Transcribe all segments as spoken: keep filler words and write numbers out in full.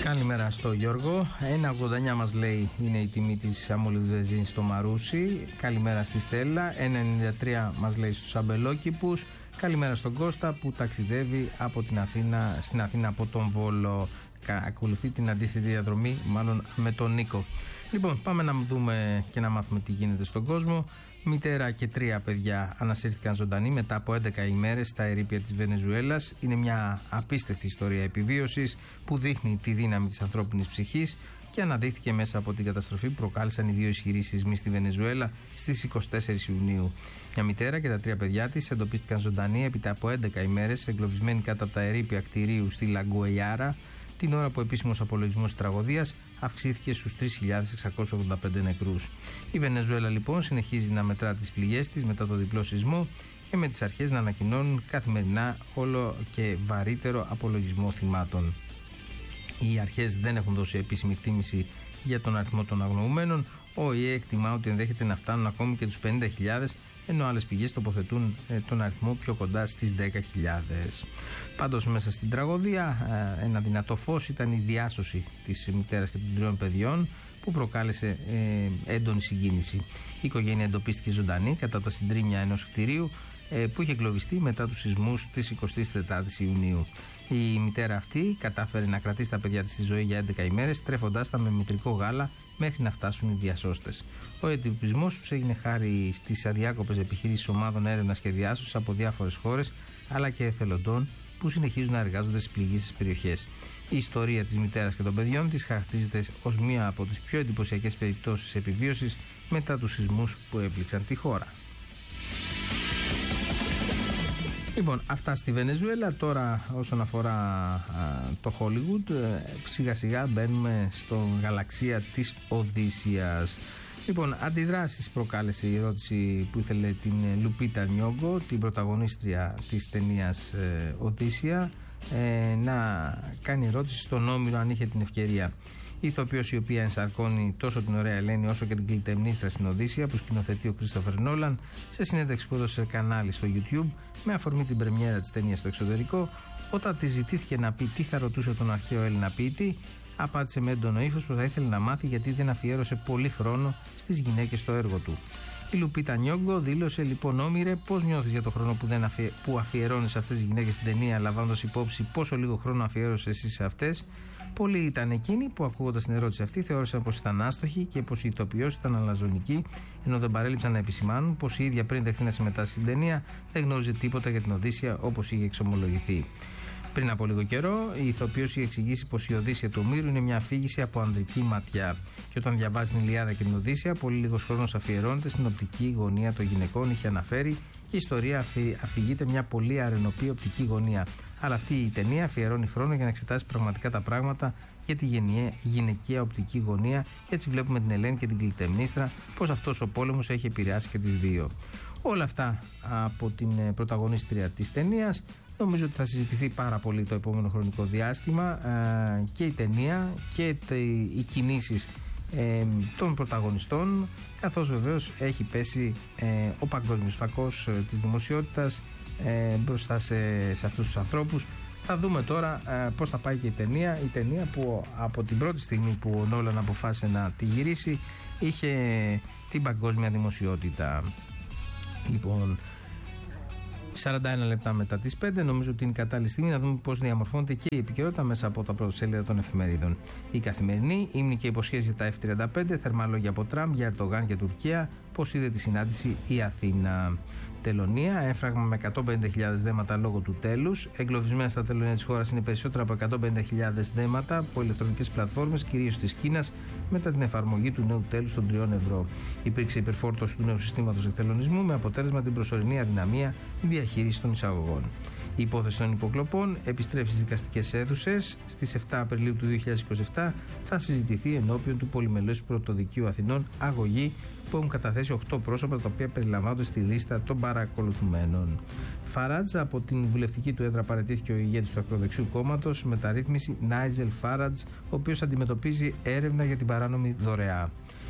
Καλημέρα στο Γιώργο. ένα ογδόντα εννιά μας λέει είναι η τιμή της αμμολύδου βενζίνης στο Μαρούσι. Καλημέρα στη Στέλλα. ένα ενενήντα τρία μας λέει στους Αμπελόκηπους. Καλημέρα στον Κώστα που ταξιδεύει από την Αθήνα, στην Αθήνα από τον Βόλο. Ακολουθεί την αντίθετη διαδρομή, μάλλον με τον Νίκο. Λοιπόν, πάμε να δούμε και να μάθουμε τι γίνεται στον κόσμο. Μητέρα και τρία παιδιά ανασύρθηκαν ζωντανοί μετά από έντεκα ημέρες στα ερείπια της Βενεζουέλας. Είναι μια απίστευτη ιστορία επιβίωσης που δείχνει τη δύναμη της ανθρώπινης ψυχής και αναδείχθηκε μέσα από την καταστροφή που προκάλεσαν οι δύο ισχυροί σεισμοί στη Βενεζουέλα στις είκοσι τέσσερις Ιουνίου. Μια μητέρα και τα τρία παιδιά της εντοπίστηκαν ζωντανοί έπειτα από έντεκα ημέρες εγκλωβισμένοι κάτω από τα ερείπια κτηρίου στη Λαγκουεϊάρα, την ώρα που ο επίσημος απολογισμός της τραγωδίας αυξήθηκε στους τρεις χιλιάδες εξακόσιους ογδόντα πέντε νεκρούς. Η Βενεζουέλα λοιπόν συνεχίζει να μετρά τις πληγές της μετά το διπλό σεισμό και με τις αρχές να ανακοινώνουν καθημερινά όλο και βαρύτερο απολογισμό θυμάτων. Οι αρχές δεν έχουν δώσει επίσημη εκτίμηση για τον αριθμό των αγνοουμένων. Ο ΟΗΕ εκτιμά ότι ενδέχεται να φτάνουν ακόμη και τους πενήντα χιλιάδες, ενώ άλλες πηγές τοποθετούν ε, τον αριθμό πιο κοντά στις δέκα χιλιάδες. Πάντως μέσα στην τραγωδία ε, ένα δυνατό φως ήταν η διάσωση της μητέρας και των τριών παιδιών που προκάλεσε ε, έντονη συγκίνηση. Η οικογένεια εντοπίστηκε ζωντανή κατά τα συντρίμμια ενός κτηρίου ε, που είχε εγκλωβιστεί μετά τους σεισμούς της εικοστής τέταρτης Ιουνίου. Η μητέρα αυτή κατάφερε να κρατήσει τα παιδιά της στη ζωή για έντεκα ημέρες, τρέφοντάς τα με μητρικό γάλα μέχρι να φτάσουν οι διασώστες. Ο εντυπωσμός τους έγινε χάρη στις αδιάκοπες επιχειρήσεις ομάδων έρευνας και διάσωσης από διάφορες χώρες, αλλά και εθελοντών που συνεχίζουν να εργάζονται στις πληγήσεις περιοχές. Η ιστορία της μητέρας και των παιδιών της χαρακτηρίζεται ως μία από τις πιο εντυπωσιακές περιπτώσεις επιβίωσης μετά τους σεισμούς που έπληξαν τη χώρα. Λοιπόν, αυτά στη Βενεζουέλα. Τώρα όσον αφορά α, το Hollywood, ε, σιγά σιγά μπαίνουμε στο γαλαξία της Οδύσσιας. Λοιπόν, αντιδράσεις προκάλεσε η ερώτηση που ήθελε την Λουπίτα Νιόγκο, την πρωταγωνίστρια της ταινίας ε, Οδύσσια, ε, να κάνει ερώτηση στον Όμηρο αν είχε την ευκαιρία. Η ηθοποιός η οποία ενσαρκώνει τόσο την ωραία Ελένη όσο και την Κλειτεμνίστρα στην Οδύσσια που σκηνοθετεί ο Κρίστοφερ Νόλαν, σε συνέντευξη που έδωσε σε κανάλι στο YouTube με αφορμή την πρεμιέρα της ταινίας στο εξωτερικό, όταν τη ζητήθηκε να πει τι θα ρωτούσε τον αρχαίο Έλληνα ποιητή, απάντησε με έντονο ύφος πως θα ήθελε να μάθει γιατί δεν αφιέρωσε πολύ χρόνο στις γυναίκες στο έργο του. Η Λουπίτα Νιόγκο δήλωσε: Λοιπόν, Όμηρε, πώς νιώθεις για το χρόνο που, δεν αφιε... που αφιερώνεις σε αυτές τις γυναίκες στην ταινία, λαμβάνοντας υπόψη πόσο λίγο χρόνο αφιέρωσες εσύ σε αυτές? Πολλοί ήταν εκείνοι που, ακούγοντας την ερώτηση αυτή, θεώρησαν πως ήταν άστοχη και πως η ηθοποιός ήταν αλαζονική, ενώ δεν παρέλειψαν να επισημάνουν πως η ίδια πριν δεχθεί να συμμετάσχει στην ταινία δεν γνώριζε τίποτα για την Οδύσσια όπως είχε εξομολογηθεί. Πριν από λίγο καιρό, η ηθοποιός είχε εξηγήσει πως η Οδύσσια του Ομήρου είναι μια αφήγηση από ανδρική ματιά. Και όταν διαβάζει την Ηλιάδα και την Οδύσσια, πολύ λίγος χρόνος αφιερώνεται στην οπτική γωνία των γυναικών, είχε αναφέρει, και η ιστορία αφη, αφηγείται μια πολύ αρενοπή οπτική γωνία. Αλλά αυτή η ταινία αφιερώνει χρόνο για να εξετάσει πραγματικά τα πράγματα για τη γενιαία, γυναικεία οπτική γωνία, και έτσι βλέπουμε την Ελένη και την Κλειτεμνίστρα πως αυτός ο πόλεμος έχει επηρεάσει και τις δύο. Όλα αυτά από την πρωταγωνίστρια της ταινίας. Νομίζω ότι θα συζητηθεί πάρα πολύ το επόμενο χρονικό διάστημα και η ταινία και οι κινήσεις των πρωταγωνιστών, καθώς βεβαίως έχει πέσει ο παγκόσμιος φακός της δημοσιότητας μπροστά σε, σε αυτούς τους ανθρώπους. Θα δούμε τώρα πώς θα πάει και η ταινία. Η ταινία που από την πρώτη στιγμή που ο Νόλαν αποφάσισε να τη γυρίσει είχε την παγκόσμια δημοσιότητα. Λοιπόν, σαράντα ένα λεπτά μετά τις πέντε, νομίζω ότι είναι η κατάλληλη στιγμή να δούμε πώς διαμορφώνεται και η επικαιρότητα μέσα από τα πρωτοσέλιδα των εφημερίδων. Η Καθημερινή, ύμνοι και υποσχέσεις για τα εφ τριάντα πέντε, θερμά λόγια από Τραμπ για Ερντογάν και Τουρκία, πώς είδε τη συνάντηση η Αθήνα. Τελωνία, έφραγμα με εκατόν πενήντα χιλιάδες δέματα λόγω του τέλους. Εγκλωβισμένα στα τελωνία της χώρας είναι περισσότερα από εκατόν πενήντα χιλιάδες δέματα από ηλεκτρονικές πλατφόρμες, κυρίως της Κίνας, μετά την εφαρμογή του νέου τέλους των τριών ευρώ. Υπήρξε υπερφόρτωση του νέου συστήματος εκτελονισμού με αποτέλεσμα την προσωρινή αδυναμία διαχείριση των εισαγωγών. Η υπόθεση των υποκλοπών επιστρέφει στις δικαστικές αίθουσες. Στις επτά Απριλίου του δύο χιλιάδες είκοσι επτά θα συζητηθεί ενώπιον του Πολυμελούς Πρωτοδικείου Αθηνών αγωγή που έχουν καταθέσει οκτώ πρόσωπα τα οποία περιλαμβάνονται στη λίστα των παρακολουθουμένων. Φαράτζ, από την βουλευτική του έδρα παραιτήθηκε ο ηγέτης του ακροδεξιού κόμματος, μεταρρύθμιση Νάιτζελ Φάραντζ, ο οποίος αντιμετωπίζει έρευνα για την παράνομη δωρεά.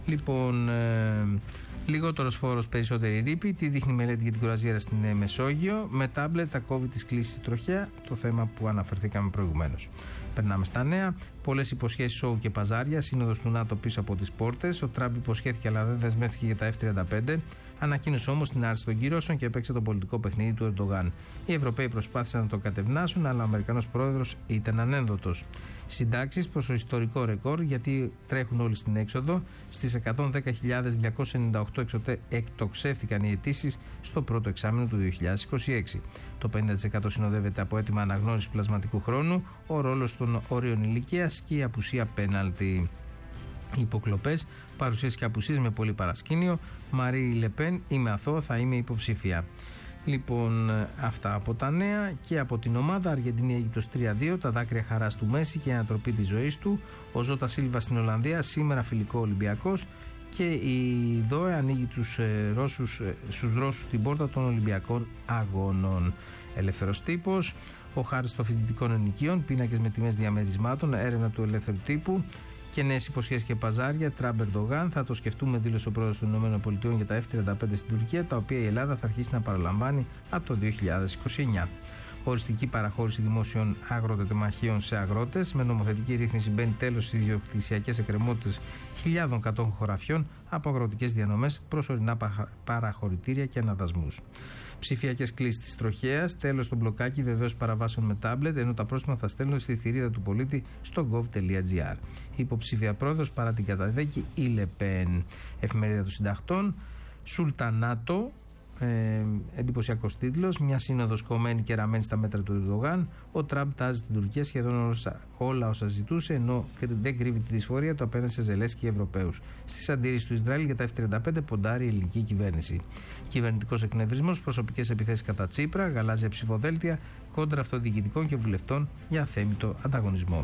Λοιπόν, ε, λιγότερος φόρος, περισσότερη ρήπη. Τι δείχνει η μελέτη για την κουραζιέρα στην Μεσόγειο? Με τάμπλετ τα κόβει τη κλίση στη τροχέα, το θέμα που αναφερθήκαμε προηγουμένως. Περνάμε στα νέα. Πολλές υποσχέσεις, σόου και παζάρια. Σύνοδος του ΝΑΤΟ πίσω από τις πόρτες. Ο Τραμπ υποσχέθηκε αλλά δεν δεσμεύτηκε για τα εφ τριάντα πέντε. Ανακοίνωσε όμως την άρση των κυρώσεων και έπαιξε το πολιτικό παιχνίδι του Ερντογάν. Οι Ευρωπαίοι προσπάθησαν να το κατευνάσουν, αλλά ο Αμερικανός πρόεδρος ήταν ανένδοτος. Συντάξεις προς το ιστορικό ρεκόρ, γιατί τρέχουν όλοι στην έξοδο. Στις εκατόν δέκα χιλιάδες διακόσιες ενενήντα οκτώ εκτοξεύτηκαν οι αιτήσεις στο πρώτο εξάμηνο του δύο χιλιάδες είκοσι έξι. Το πενήντα τοις εκατό συνοδεύεται από αίτημα αναγνώρισης πλασματικού χρόνου, ο ρόλος των όριων ηλικίας και η απουσία πέναλτι. Οι υποκλοπές, παρουσίες και απουσίες με πολύ παρασκήνιο. Μαρί Λεπέν, είμαι αθώο, θα είμαι υποψήφια. Λοιπόν, αυτά από τα νέα. Και από την ομάδα Αργεντινή-Αίγυπτος τρία δύο, τα δάκρυα χαράς του Μέση και η ανατροπή της ζωής του. Ο Ζώτα Σίλβα στην Ολλανδία, σήμερα φιλικό Ολυμπιακός. Και η ΔΟΕ ανοίγει τους ε, Ρώσους, ε, στους Ρώσους την πόρτα των Ολυμπιακών Αγώνων. Ελεύθερος τύπος. Ο χάρτης των φοιτητικών ενοικίων, πίνακες με τιμές διαμερισμάτων, έρευνα του ελεύθερου τύπου. Και νέες υποσχέσεις και παζάρια. Τραμπ Ερντογάν, θα το σκεφτούμε, δήλωσε ο πρόεδρος των ΗΠΑ για τα εφ τριάντα πέντε στην Τουρκία, τα οποία η Ελλάδα θα αρχίσει να παραλαμβάνει από το δύο χιλιάδες είκοσι εννιά. Οριστική παραχώρηση δημόσιων αγροτετεμαχίων σε αγρότες. Με νομοθετική ρύθμιση μπαίνει τέλος στις ιδιοκτησιακές εκκρεμότητες χιλιάδων κατόχων χωραφιών από αγροτικές διανομές, προσωρινά παραχωρητήρια και αναδασμούς. Ψηφιακές κλήσεις της τροχέας, τέλος στο μπλοκάκι βεβαίως παραβάσεων με τάμπλετ, ενώ τα πρόστιμα θα στέλνουν στη θηρίδα του πολίτη στο gov.gr. Υποψήφια πρόεδρος παρά την καταδίκη η Λεπέν. Εφημερίδα των Συντακτών, Σουλτανάτο. Ε, εντυπωσιακός τίτλος. Μια σύνοδος κομμένη και ραμμένη στα μέτρα του Ερντογάν. Ο Τραμπ τάζει την Τουρκία σχεδόν όσα, όλα όσα ζητούσε, ενώ δεν κρύβει τη δυσφορία του απέναντι σε Ζελένσκι και Ευρωπαίους. Στις αντίρρησεις του Ισραήλ για τα εφ τριάντα πέντε ποντάρει η ελληνική κυβέρνηση. Κυβερνητικός εκνευρισμός, προσωπικές επιθέσεις κατά Τσίπρα, γαλάζια ψηφοδέλτια, κόντρα αυτοδιοικητικών και βουλευτών για αθέμητο ανταγωνισμό.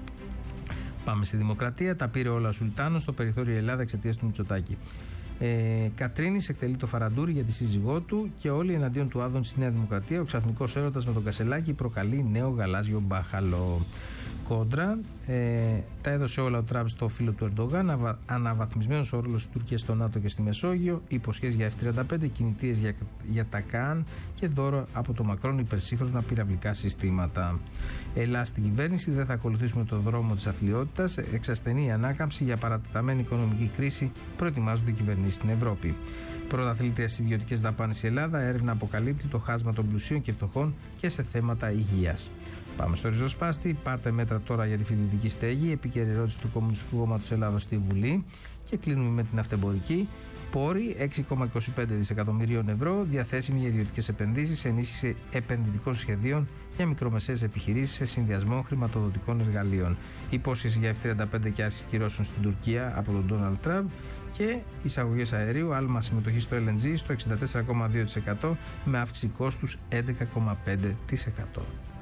Πάμε στη Δημοκρατία. Τα πήρε όλα ο Σουλτάνος στο περιθώριο η Ελλάδα εξαιτίας του Μητσοτάκη. Ε, Κατρίνης εκτελεί το φαραντούρι για τη σύζυγό του και όλοι εναντίον του Άδων στη Νέα Δημοκρατία. Ο ξαφνικός έρωτας με τον Κασελάκη προκαλεί νέο γαλάζιο μπάχαλο. Κόντρα, ε, τα έδωσε όλα ο Τραμπ στο φίλο του Ερντογάν. Αναβαθμισμένος ο ρόλος της Τουρκίας στο ΝΑΤΟ και στη Μεσόγειο. Υποσχέσεις για εφ τριάντα πέντε, κινητήρες για, για τα ΚΑΝ και δώρο από το Μακρόν υπερσύγχρονα πυραυλικά συστήματα. Ελλά στην κυβέρνηση, δεν θα ακολουθήσουμε το δρόμο της αθλιότητας. Εξασθενή η ανάκαμψη για παρατεταμένη οικονομική κρίση, προετοιμάζονται οι κυβερνήσεις στην Ευρώπη. Πρωταθλήτρια στις ιδιωτικές δαπάνες η Ελλάδα, έρευνα αποκαλύπτει το χάσμα των πλουσίων και φτωχών και σε θέματα υγείας. Πάμε στο ριζοσπάστη. Πάρτε μέτρα τώρα για τη φοιτητική στέγη. Επίκαιρη ερώτηση του Κομμουνιστικού Κόμματος Ελλάδος στη Βουλή. Και κλείνουμε με την αυτεμπορική. Πόροι έξι κόμμα είκοσι πέντε δισεκατομμυρίων ευρώ διαθέσιμοι για ιδιωτικές επενδύσεις, ενίσχυση επενδυτικών σχεδίων για μικρομεσαίες επιχειρήσεις σε συνδυασμό χρηματοδοτικών εργαλείων. Υπόσχεση για εφ τριάντα πέντε και άρση κυρώσεων στην Τουρκία από τον Ντόναλντ Τραμπ και εισαγωγές αερίου, άλμα συμμετοχή στο ελ εν τζι στο εξήντα τέσσερα κόμμα δύο τοις εκατό με αύξηση κόστους έντεκα κόμμα πέντε τοις εκατό.